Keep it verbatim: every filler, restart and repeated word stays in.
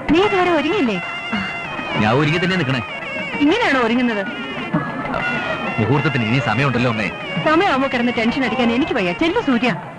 നീ ഇതുവരെ ഒരുങ്ങിയില്ലേ? ഞാൻ ഒരുങ്ങി തന്നെ നിൽക്കണേ. ഇങ്ങനെയാണോ ഒരുങ്ങുന്നത്? മുഹൂർത്തത്തിന് ഇനി സമയമുണ്ടല്ലോ അമ്മേ. സമയമാകുമ്പോ കിടന്ന് ടെൻഷൻ അടിക്കാൻ എനിക്ക് വയ്യ. ചെല്ലു സൂര്യ.